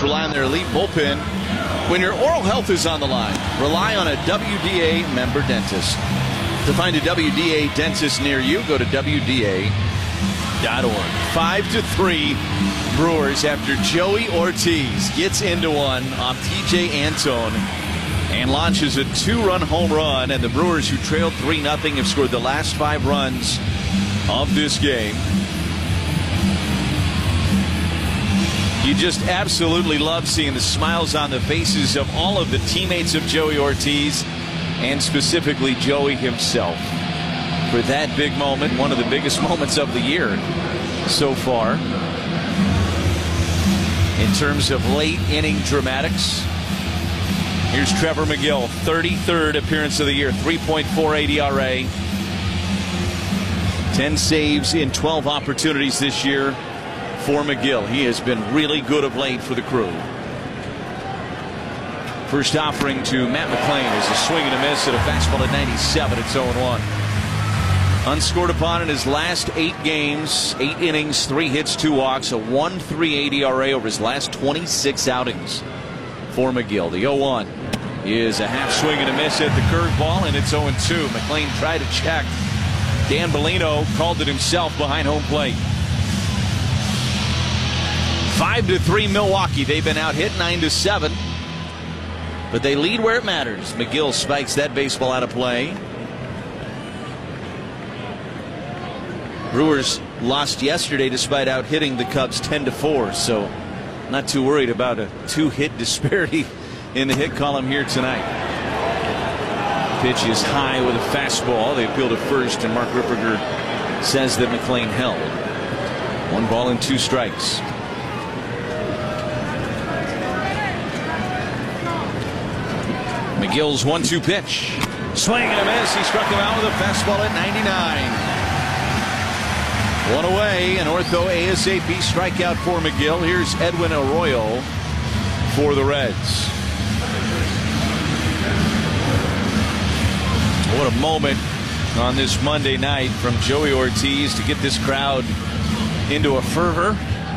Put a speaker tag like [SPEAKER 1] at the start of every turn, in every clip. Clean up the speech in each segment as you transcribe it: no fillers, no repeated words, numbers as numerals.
[SPEAKER 1] Brewers rely on their elite bullpen. When your oral health is on the line, rely on a WDA member dentist. To find a WDA dentist near you, go to WDA.org. 5-3 Brewers after Joey Ortiz gets into one off TJ Antone and launches a 2-run home run. And the Brewers, who trailed 3-0, have scored the last 5 runs of this game. You just absolutely love seeing the smiles on the faces of all of the teammates of Joey Ortiz, and specifically Joey himself, for that big moment, one of the biggest moments of the year so far in terms of late inning dramatics. Here's Trevor Megill, 33rd appearance of the year, 3.48 ERA, 10 saves in 12 opportunities this year for Megill. He has been really good of late for the Crew. First offering to Matt McLain is a swing and a miss at a fastball at 97. It's 0-1. Unscored upon in his last 8 games, 8 innings, 3 hits, 2 walks, a 1.38 ERA over his last 26 outings for Megill. The 0-1 is a half swing and a miss at the curveball, and it's 0-2. McLain tried to check. Dan Bellino called it himself behind home plate. 5-3 Milwaukee. They've been out hit 9-7. But they lead where it matters. Megill spikes that baseball out of play. Brewers lost yesterday despite out hitting the Cubs 10-4. So not too worried about a 2-hit disparity in the hit column here tonight. Pitch is high with a fastball. They appeal to first, and Mark Ripperger says that McLain held. 1 ball and 2 strikes. Megill's 1-2 pitch. Swing and a miss. He struck him out with a fastball at 99. 1 away. An ortho ASAP strikeout for Megill. Here's Edwin Arroyo for the Reds. What a moment on this Monday night from Joey Ortiz to get this crowd into a fervor.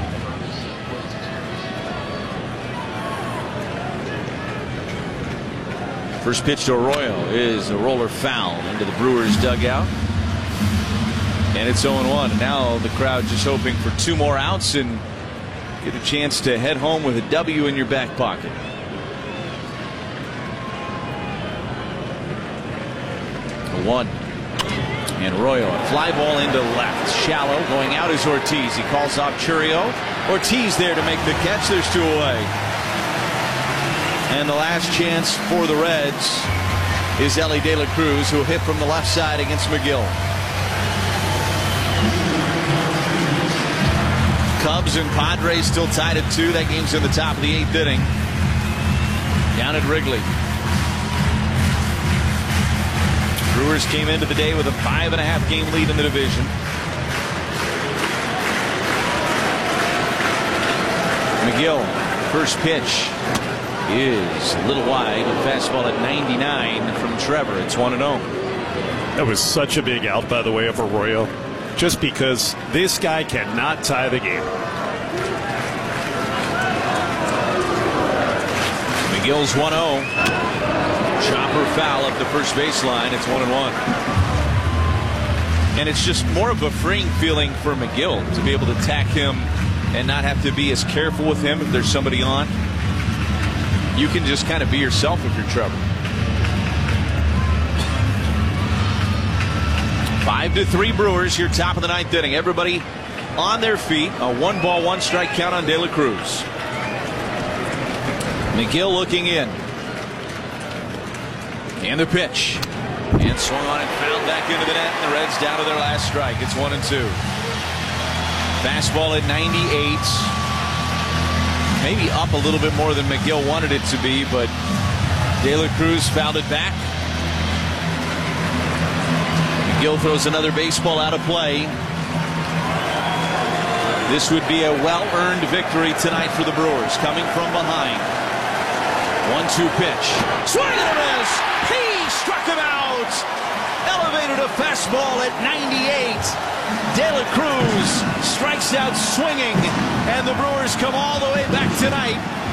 [SPEAKER 1] First pitch to Arroyo is a roller foul into the Brewers dugout. And it's 0-1. And now the crowd just hoping for 2 more outs and get a chance to head home with a W in your back pocket. 1. And Arroyo, a fly ball into left. Shallow. Going out is Ortiz. He calls off Chourio. Ortiz there to make the catch. There's 2 away. And the last chance for the Reds is Elly De La Cruz, who hit from the left side against Megill. Cubs and Padres still tied at 2. That game's in the top of the 8th inning. Down at Wrigley. Brewers came into the day with a 5.5 game lead in the division. Megill, first pitch is a little wide. A fastball at 99 from Trevor. It's 1-0.
[SPEAKER 2] That was such a big out, by the way, of Arroyo, just because this guy cannot tie the game.
[SPEAKER 1] Megill's 1-0. Chopper foul up the first baseline. It's 1-1. And it's just more of a freeing feeling for Megill to be able to tack him and not have to be as careful with him if there's somebody on. You can just kind of be yourself if you're Trevor. 5-3 Brewers here, top of the 9th inning. Everybody on their feet. A 1-ball, 1-strike count on De La Cruz. Megill looking in. And the pitch. And swung on and fouled back into the net. And the Reds down to their last strike. It's 1-2. Fastball at 98. Maybe up a little bit more than Megill wanted it to be, but De La Cruz fouled it back. Megill throws another baseball out of play. This would be a well-earned victory tonight for the Brewers, coming from behind. 1-2 pitch. Swing and a miss. He struck him out. Elevated a fastball at 98. De La Cruz strikes out swinging, and the Brewers come all the way back tonight